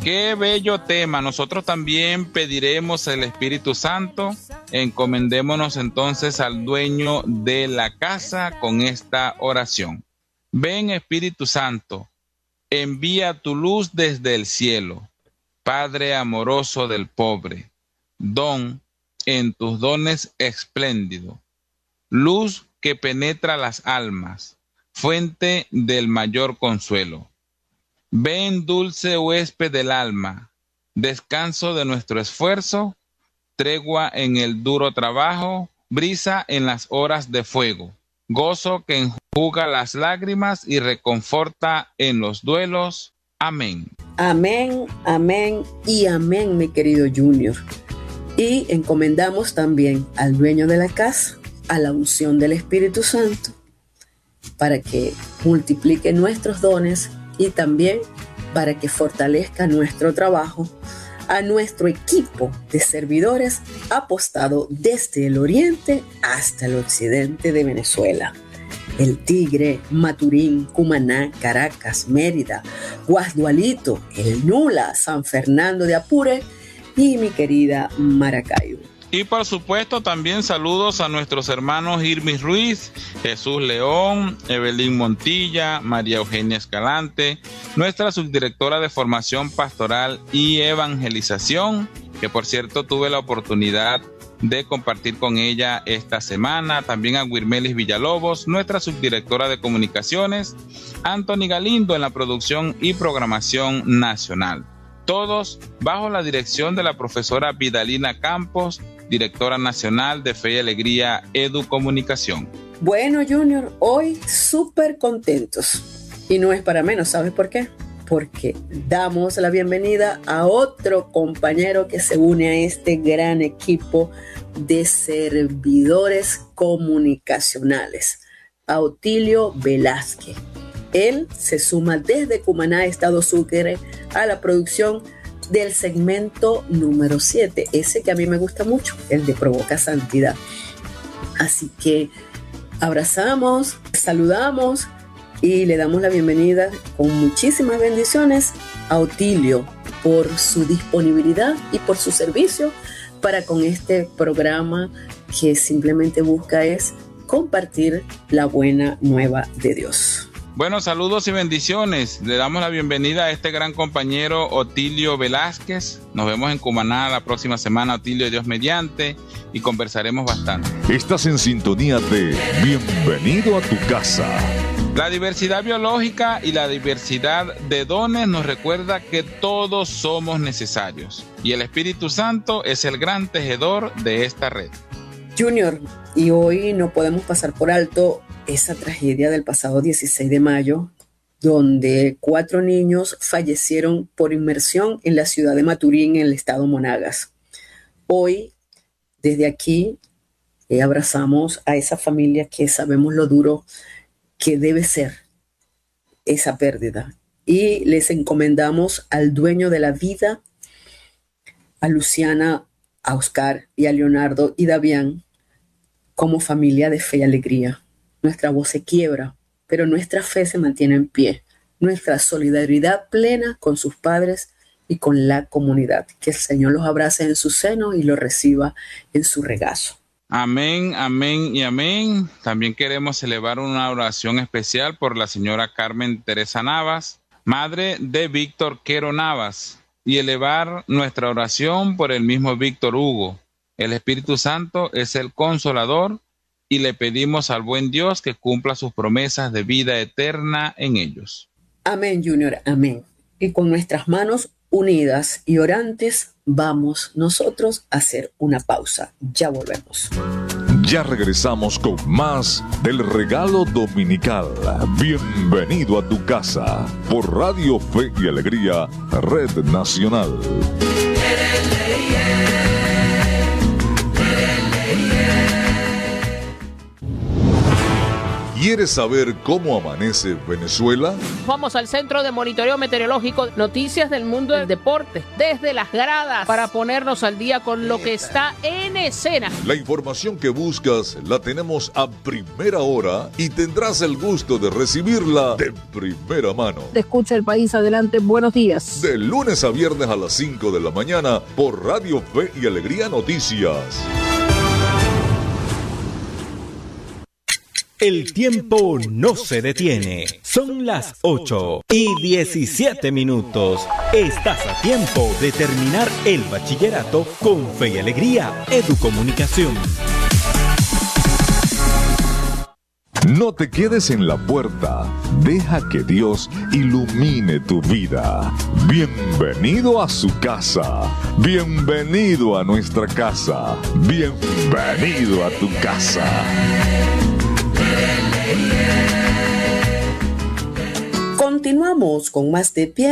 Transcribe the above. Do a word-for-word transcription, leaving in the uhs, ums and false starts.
Qué bello tema. Nosotros también pediremos el Espíritu Santo. Encomendémonos entonces al dueño de la casa con esta oración. Ven, Espíritu Santo, envía tu luz desde el cielo. Padre amoroso del pobre, don en tus dones espléndido. Luz que penetra las almas, fuente del mayor consuelo. Ven, dulce huésped del alma, descanso de nuestro esfuerzo, tregua en el duro trabajo, brisa en las horas de fuego, gozo que enjuga las lágrimas y reconforta en los duelos. Amén. Amén, amén y amén, mi querido Junior. Y encomendamos también al dueño de la casa, a la unción del Espíritu Santo, para que multiplique nuestros dones y también para que fortalezca nuestro trabajo, a nuestro equipo de servidores apostado desde el oriente hasta el occidente de Venezuela. El Tigre, Maturín, Cumaná, Caracas, Mérida, Guasdualito, El Nula, San Fernando de Apure y mi querida Maracaibo. Y por supuesto también saludos a nuestros hermanos Irmis Ruiz, Jesús León, Evelyn Montilla, María Eugenia Escalante, nuestra subdirectora de Formación Pastoral y Evangelización, que por cierto tuve la oportunidad de compartir con ella esta semana, también a Wirmelis Villalobos, nuestra subdirectora de Comunicaciones, Anthony Galindo en la producción y programación nacional. Todos bajo la dirección de la profesora Vidalina Campos, directora nacional de Fe y Alegría Educomunicación. Bueno, Junior, hoy súper contentos. Y no es para menos, ¿sabes por qué? Porque damos la bienvenida a otro compañero que se une a este gran equipo de servidores comunicacionales, a Otilio Velázquez. Él se suma desde Cumaná, Estado Sucre, a la producción del segmento número siete, ese que a mí me gusta mucho, el de Provoca Santidad. Así que abrazamos, saludamos y le damos la bienvenida con muchísimas bendiciones a Otilio por su disponibilidad y por su servicio para con este programa que simplemente busca es compartir la buena nueva de Dios. Bueno, saludos y bendiciones. Le damos la bienvenida a este gran compañero Otilio Velázquez. Nos vemos en Cumaná la próxima semana, Otilio, Dios mediante, y conversaremos bastante. Estás en sintonía de Bienvenido a tu casa. La diversidad biológica y la diversidad de dones nos recuerda que todos somos necesarios y el Espíritu Santo es el gran tejedor de esta red. Junior, y hoy no podemos pasar por alto esa tragedia del pasado dieciséis de mayo, donde cuatro niños fallecieron por inmersión en la ciudad de Maturín, en el estado Monagas. Hoy, desde aquí, eh, abrazamos a esa familia que sabemos lo duro que debe ser esa pérdida. Y les encomendamos al dueño de la vida, a Luciana, a Oscar y a Leonardo y Davián, como familia de fe y alegría. Nuestra voz se quiebra, pero nuestra fe se mantiene en pie. Nuestra solidaridad plena con sus padres y con la comunidad. Que el Señor los abrace en su seno y los reciba en su regazo. Amén, amén y amén. También queremos elevar una oración especial por la señora Carmen Teresa Navas, madre de Víctor Quero Navas, y elevar nuestra oración por el mismo Víctor Hugo. El Espíritu Santo es el consolador y le pedimos al buen Dios que cumpla sus promesas de vida eterna en ellos. Amén, Junior, amén. Y con nuestras manos unidas y orantes, vamos nosotros a hacer una pausa. Ya volvemos. Ya regresamos con más del regalo dominical. Bienvenido a tu casa por Radio Fe y Alegría, Red Nacional. ¿Quieres saber cómo amanece Venezuela? Vamos al Centro de Monitoreo Meteorológico, noticias del mundo del deporte, desde las gradas, para ponernos al día con lo que está en escena. La información que buscas la tenemos a primera hora y tendrás el gusto de recibirla de primera mano. Te escucha el país, adelante, buenos días. De lunes a viernes a las cinco de la mañana por Radio Fe y Alegría Noticias. El tiempo no se detiene. Son las ocho y diecisiete minutos. Estás a tiempo de terminar el bachillerato con Fe y Alegría Educomunicación. No te quedes en la puerta. Deja que Dios ilumine tu vida. Bienvenido a su casa. Bienvenido a nuestra casa. Bienvenido a tu casa. Continuamos con más de pie